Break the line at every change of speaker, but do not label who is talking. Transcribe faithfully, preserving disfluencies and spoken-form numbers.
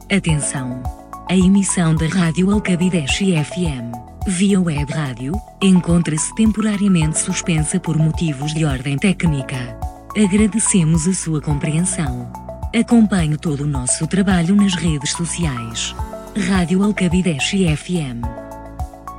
Atenção! A emissão da Rádio Alcabideche F M, via web rádio, encontra-se temporariamente suspensa por motivos de ordem técnica. Agradecemos a sua compreensão. Acompanhe todo o nosso trabalho nas redes sociais. Rádio Alcabideche F M.